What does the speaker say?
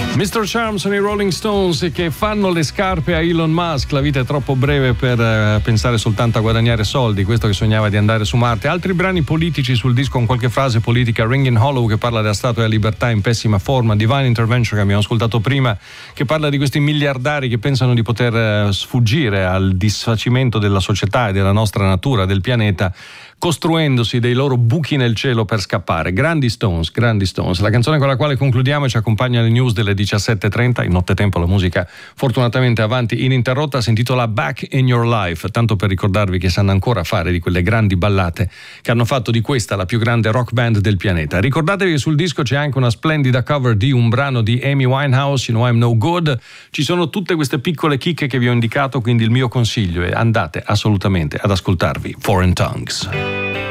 Mr. Charms sono i Rolling Stones che fanno le scarpe a Elon Musk. La vita è troppo breve per pensare soltanto a guadagnare soldi, questo che sognava di andare su Marte. Altri brani politici sul disco con qualche frase politica: Ringing Hollow, che parla della Statua della Libertà in pessima forma, Divine Intervention, che abbiamo ascoltato prima, che parla di questi miliardari che pensano di poter sfuggire al disfacimento della società e della nostra natura, del pianeta, costruendosi dei loro buchi nel cielo per scappare. Grandi Stones, grandi Stones. La canzone con la quale concludiamo e ci accompagna alle news delle 17:30, in nottetempo la musica fortunatamente avanti ininterrotta, si intitola Back in Your Life, tanto per ricordarvi che sanno ancora fare di quelle grandi ballate che hanno fatto di questa la più grande rock band del pianeta. Ricordatevi che sul disco c'è anche una splendida cover di un brano di Amy Winehouse, You Know I'm No Good. Ci sono tutte queste piccole chicche che vi ho indicato, quindi il mio consiglio è: andate assolutamente ad ascoltarvi Foreign Tongues.